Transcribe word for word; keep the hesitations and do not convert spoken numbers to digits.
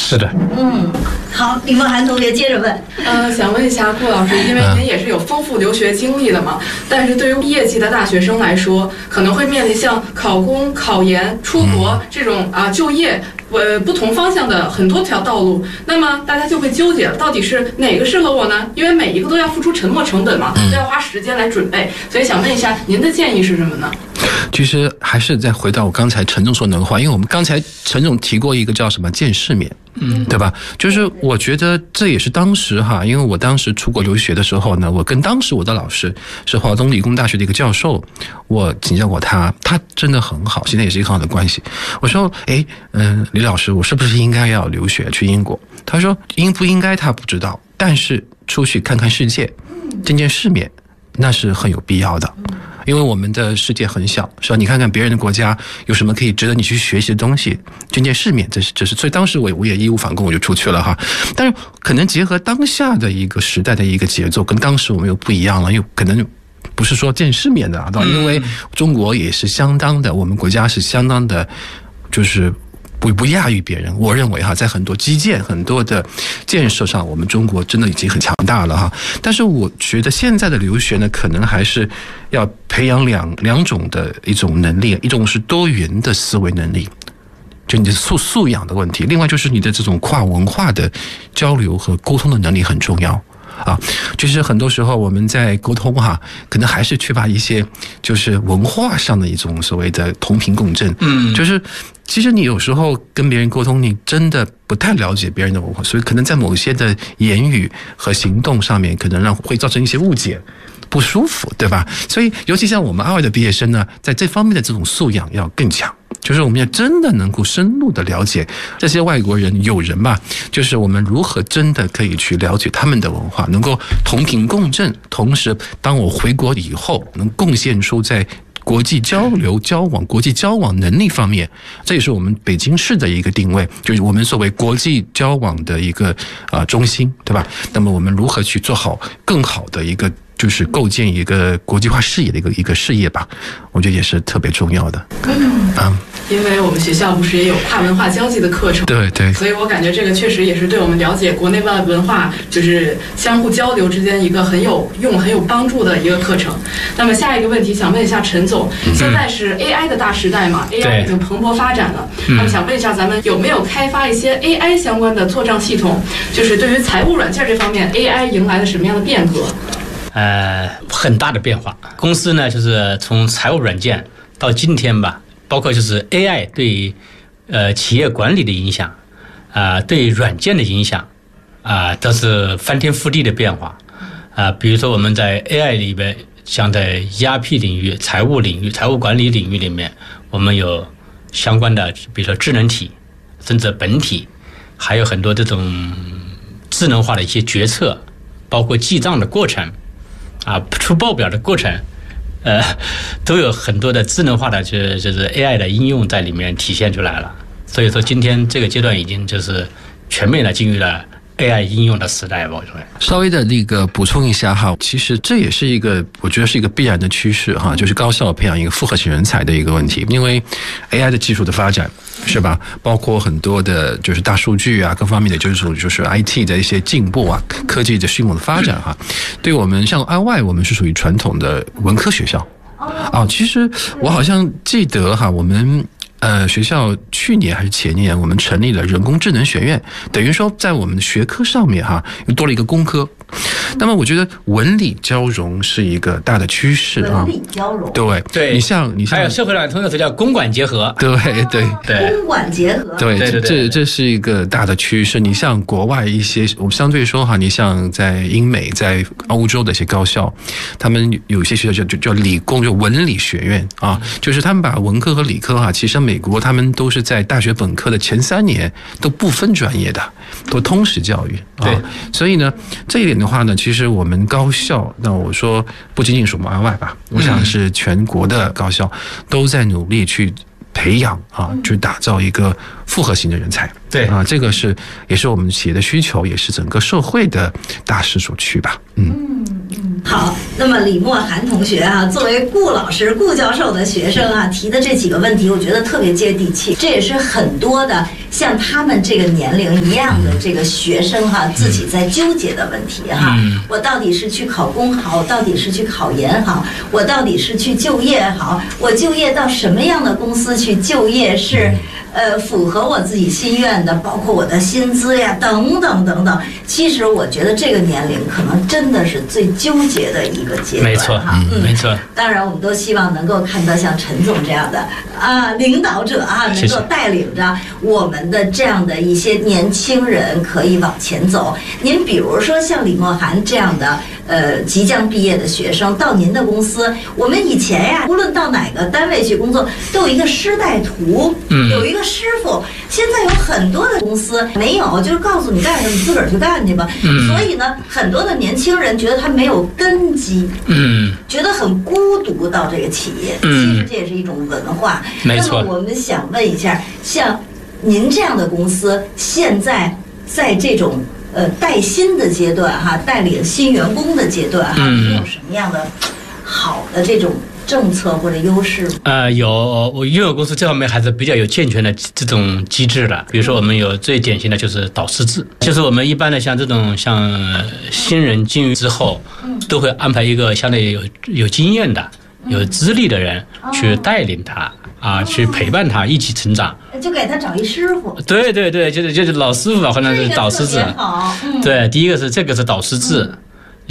是的。 嗯，好，李梦涵同学接着问。 呃，想问一下顾老师，因为您也是有丰富留学经历的嘛，但是对于毕业季的大学生来说，可能会面临像考公、考研、出国这种啊就业呃不同方向的很多条道路，那么大家就会纠结，到底是哪个适合我呢？因为每一个都要付出沉没成本嘛，都要花时间来准备，所以想问一下您的建议是什么呢？ 其实还是再回到我刚才陈总说的那个话，因为我们刚才陈总提过一个叫什么见世面，嗯，对吧？就是我觉得这也是当时哈，因为我当时出国留学的时候呢，我跟当时我的老师是华东理工大学的一个教授，我请教过他，他真的很好，现在也是一个很好的关系。我说，哎，嗯，李老师，我是不是应该要留学去英国？他说，应不应该他不知道，但是出去看看世界，见见世面，那是很有必要的。因为我们的世界很小，是吧？你看看别人的国家有什么可以值得你去学习的东西，见见世面，这是这是。所以当时我我也义无反顾，我就出去了哈。但是可能结合当下的一个时代的一个节奏，跟当时我们又不一样了，又可能不是说见世面的啊，因为中国也是相当的，我们国家是相当的，就是不不亚于别人。我认为哈，在很多基建、很多的建设上，我们中国真的已经很强大了哈。但是我觉得现在的留学呢，可能还是要培养两两种的一种能力，一种是多元的思维能力，就你的素素养的问题；另外就是你的这种跨文化的交流和沟通的能力很重要。啊，就是很多时候我们在沟通哈，可能还是缺乏一些就是文化上的一种所谓的同频共振。嗯，就是其实你有时候跟别人沟通，你真的不太了解别人的文化，所以可能在某些的言语和行动上面，可能让会造成一些误解。不舒服，对吧？所以，尤其像我们二外的毕业生呢，在这方面的这种素养要更强，就是我们要真的能够深入的了解这些外国人友人吧，就是我们如何真的可以去了解他们的文化，能够同频共振，同时，当我回国以后，能贡献出在国际交流、交往、国际交往能力方面，这也是我们北京市的一个定位，就是我们作为国际交往的一个呃中心，对吧？那么我们如何去做好更好的一个？就是构建一个国际化视野的一个一个事业吧，我觉得也是特别重要的。嗯，啊， 因为我们学校不是也有跨文化交际的课程， 对对， 所以我感觉这个确实也是对我们了解国内外文化，就是相互交流之间一个很有用、很有帮助的一个课程。那么下一个问题想问一下陈总，现在是 A I 的大时代嘛、嗯、，A I 已经蓬勃发展了。那么想问一下，咱们有没有开发一些 A I 相关的做账系统？就是对于财务软件这方面 ，A I 迎来了什么样的变革？ 呃，很大的变化。公司呢，就是从财务软件到今天吧，包括就是 A I 对呃企业管理的影响，啊、呃，对软件的影响，啊、呃，都是翻天覆地的变化。啊、呃，比如说我们在 A I 里边，像在 E R P 领域、财务领域、财务管理领域里面，我们有相关的，比如说智能体，甚至本体，还有很多这种智能化的一些决策，包括记账的过程。啊，出报表的过程，呃，都有很多的智能化的，就是就是 A I 的应用在里面体现出来了。所以说，今天这个阶段已经就是全面的进入了 A I 应用的时代吧。我认为稍微的那个补充一下哈，其实这也是一个我觉得是一个必然的趋势哈，就是高效培养一个复合型人才的一个问题，因为 A I 的技术的发展。是吧？包括很多的，就是大数据啊，各方面的，就是就是 I T 的一些进步啊，科技的迅猛的发展哈、啊。对我们像二外，我们是属于传统的文科学校啊。其实我好像记得哈，我们呃学校去年还是前年，我们成立了人工智能学院，等于说在我们的学科上面哈，又多了一个工科。那么我觉得文理交融是一个大的趋势啊。 文理交融， 对对， 你像你像还有社会上通用词叫公管结合， 对对对，公管结合， 对， 对对对这这是一个大的趋势。你像国外一些，我们相对说哈，你像在英美、在欧洲的一些高校，他们有些学校叫叫理工，就文理学院啊，就是他们把文科和理科哈，其实美国他们都是在大学本科的前三年都不分专业的，都通识教育啊。 对， 所以呢，这一点的话呢，其实我们高校，那我说不仅仅是我们二外吧，我想是全国的高校都在努力去培养啊，去打造一个复合型的人才。 对啊，这个是也是我们企业的需求，也是整个社会的大势所趋吧。嗯。 嗯嗯。 好，那么李默涵同学啊，作为顾老师、顾教授的学生啊，提的这几个问题，我觉得特别接地气。这也是很多的像他们这个年龄一样的这个学生哈、啊，自己在纠结的问题哈、啊。我到底是去考公好，我到底是去考研好，我到底是去就业好，我就业到什么样的公司去就业是呃符合我自己心愿的，包括我的薪资呀，等等等等。其实我觉得这个年龄可能真的是最纠结的一个阶段， 没错哈， 嗯，没错。 当然，我们都希望能够看到像陈总这样的啊领导者啊，能够带领着我们的这样的一些年轻人可以往前走。您比如说像李默涵这样的呃即将毕业的学生，到您的公司，我们以前呀，无论到哪个单位去工作，都有一个师带徒，嗯，有一个师傅。现在有很多的公司没有，就是告诉你干什么，你自个儿去干去吧。嗯，所以呢，很多的年轻人觉得他没有根基，嗯，觉得很孤独到这个企业。嗯，其实这也是一种文化。 没错。 那么我们想问一下，像您这样的公司，现在在这种呃带薪的阶段哈，带领新员工的阶段哈，您有什么样的好的这种政策或者优势？ 呃，有，我因为我公司这方面还是比较有健全的这种机制的。比如说，我们有最典型的就是导师制，就是我们一般的像这种像新人进入之后，都会安排一个相对有有经验的、有资历的人去带领他。啊，去陪伴他一起成长， 就给他找一师傅。 对对对，就是就是老师傅吧，或者是导师制。 好，嗯、 对，第一个是这个是导师制，